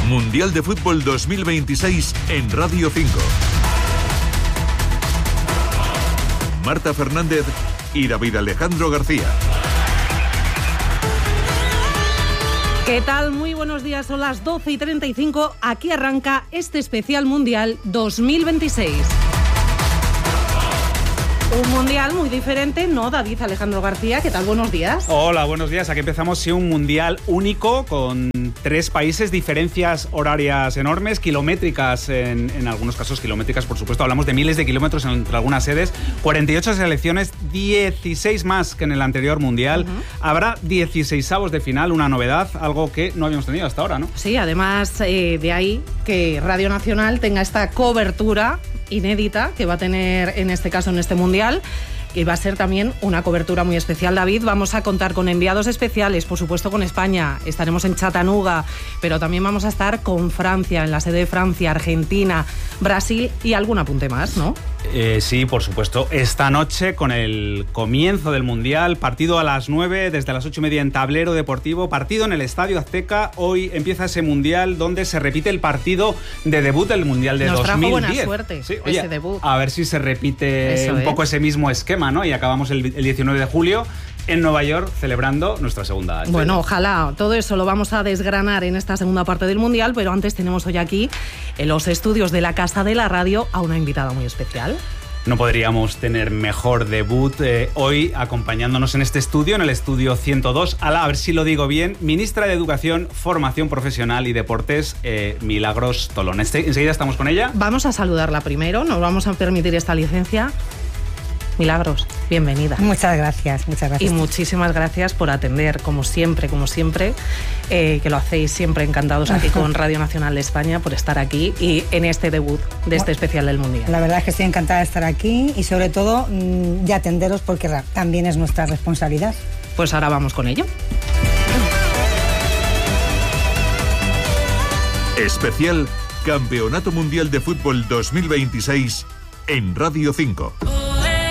Mundial de Fútbol 2026 en Radio 5. Marta Fernández y David Alejandro García. ¿Qué tal? Muy buenos días, son las 12:35. Aquí arranca este especial Mundial 2026. Un mundial muy diferente, ¿no, David Alejandro García? ¿Qué tal? Buenos días. Hola, buenos días. Aquí empezamos un mundial único con 3 países, diferencias horarias enormes, kilométricas en algunos casos, kilométricas por supuesto. Hablamos de miles de kilómetros entre algunas sedes, 48 selecciones, 16 más que en el anterior mundial. Habrá 16avos de final, una novedad, algo que no habíamos tenido hasta ahora, ¿no? Sí, además de ahí que Radio Nacional tenga esta cobertura inédita que va a tener en este caso en este mundial, que va a ser también una cobertura muy especial, David. Vamos a contar con enviados especiales, por supuesto con España, estaremos en Chattanooga, pero también vamos a estar con Francia, en la sede de Francia, Argentina, Brasil y algún apunte más, ¿no? Sí, por supuesto. Esta noche, con el comienzo del Mundial, partido a las 9, desde las 8:30 en Tablero Deportivo, partido en el Estadio Azteca. Hoy empieza ese Mundial donde se repite el partido de debut del Mundial de 2010. Nos trajo buena suerte, sí, ese debut. A ver si se repite un poco ese mismo esquema, ¿no? Y acabamos el 19 de julio en Nueva York celebrando nuestra segunda estrella. Bueno, ojalá. Todo eso lo vamos a desgranar en esta segunda parte del Mundial, pero antes tenemos hoy aquí, en los estudios de la Casa de la Radio, a una invitada muy especial. No podríamos tener mejor debut hoy acompañándonos en este estudio, en el estudio 102, a ver si lo digo bien, ministra de Educación, Formación Profesional y Deportes, Milagros Tolón. Enseguida estamos con ella. Vamos a saludarla primero, nos vamos a permitir esta licencia. Milagros, bienvenida. Muchas gracias. Y muchísimas gracias por atender, como siempre, que lo hacéis siempre encantados aquí con Radio Nacional de España, por estar aquí y en este debut de este especial del Mundial. La verdad es que estoy encantada de estar aquí y sobre todo de atenderos porque también es nuestra responsabilidad. Pues ahora vamos con ello. Especial Campeonato Mundial de Fútbol 2026 en Radio 5.